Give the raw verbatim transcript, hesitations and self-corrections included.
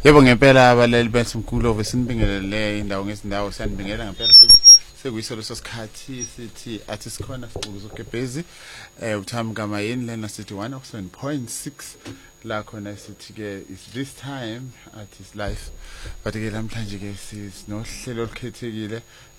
Yebo ngempela abaleli besimkhulu sinibingelele indawo ngezindawo sanibingela ngempela sekuyisolo sosikhathi sithi athi sikhona sibukuzogebhezi eh uthami kama yini lena sithi one oh seven point six la khona sithi ke is this time at his life but ke namhlanje ke sinohlelo olukhethekile